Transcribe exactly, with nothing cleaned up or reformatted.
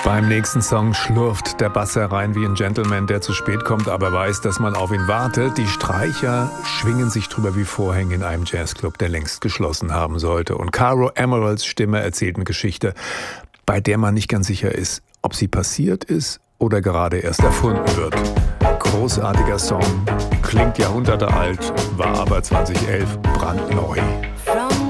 Beim nächsten Song schlurft der Bass herein wie ein Gentleman, der zu spät kommt, aber weiß, dass man auf ihn wartet. Die Streicher schwingen sich drüber wie Vorhänge in einem Jazzclub, der längst geschlossen haben sollte. Und Caro Emeralds Stimme erzählt eine Geschichte, bei der man nicht ganz sicher ist, ob sie passiert ist oder gerade erst erfunden wird. Großartiger Song, klingt Jahrhunderte alt, war aber zwanzig elf brandneu.